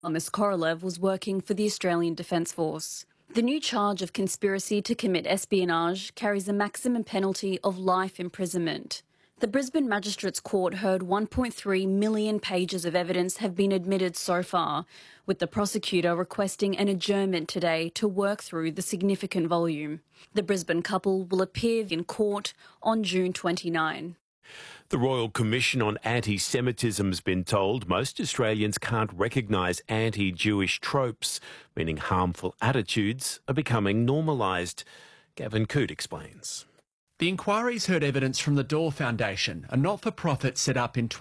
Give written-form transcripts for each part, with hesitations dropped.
Ms. Korolev was working for the Australian Defence Force. The new charge of conspiracy to commit espionage carries a maximum penalty of life imprisonment. The Brisbane Magistrates Court heard 1.3 million pages of evidence have been admitted so far, with the prosecutor requesting an adjournment today to work through the significant volume. The Brisbane couple will appear in court on June 29. The Royal Commission on Anti-Semitism has been told most Australians can't recognise anti-Jewish tropes, meaning harmful attitudes are becoming normalised. Gavin Coote explains. The inquiry's heard evidence from the Door Foundation, a not-for-profit set up in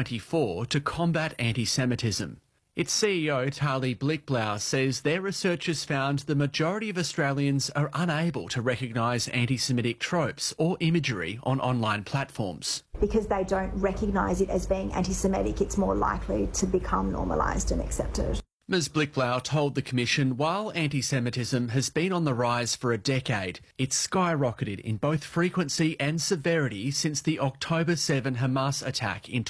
2024 to combat anti-Semitism. Its CEO, Tali Blickblau, says their researchers found the majority of Australians are unable to recognise anti-Semitic tropes or imagery on online platforms. Because they don't recognise it as being anti-Semitic, it's more likely to become normalised and accepted. Ms Blickblau told the Commission while anti-Semitism has been on the rise for a decade, it's skyrocketed in both frequency and severity since the October 7 Hamas attack in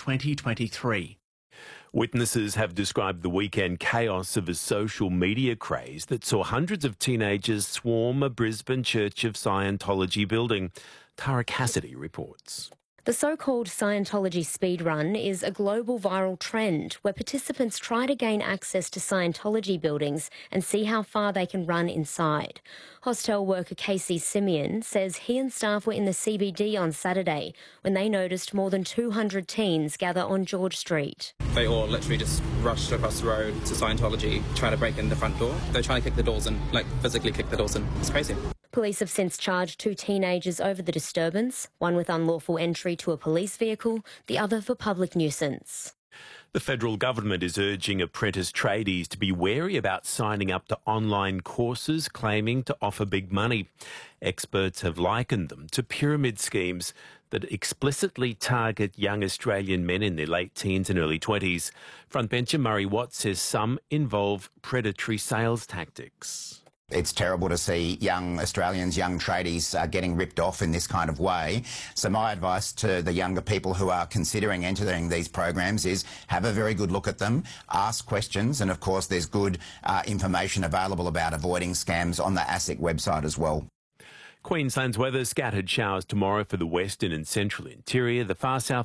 2023. Witnesses have described the weekend chaos of a social media craze that saw hundreds of teenagers swarm a Brisbane Church of Scientology building. Tara Cassidy reports. The so-called Scientology speedrun is a global viral trend where participants try to gain access to Scientology buildings and see how far they can run inside. Hostel worker Casey Simeon says he and staff were in the CBD on Saturday when they noticed more than 200 teens gather on George Street. They all literally just rushed across the road to Scientology, trying to break in the front door. They're trying to kick the doors in, physically kick the doors in. It's crazy. Police have since charged 2 teenagers over the disturbance, one with unlawful entry to a police vehicle, the other for public nuisance. The federal government is urging apprentice tradies to be wary about signing up to online courses claiming to offer big money. Experts have likened them to pyramid schemes that explicitly target young Australian men in their late teens and early 20s. Frontbencher Murray Watt says some involve predatory sales tactics. It's terrible to see young Australians, young tradies getting ripped off in this kind of way. So my advice to the younger people who are considering entering these programs is have a very good look at them, ask questions, and of course there's good information available about avoiding scams on the ASIC website as well. Queensland's weather, scattered showers tomorrow for the western and central interior. The far south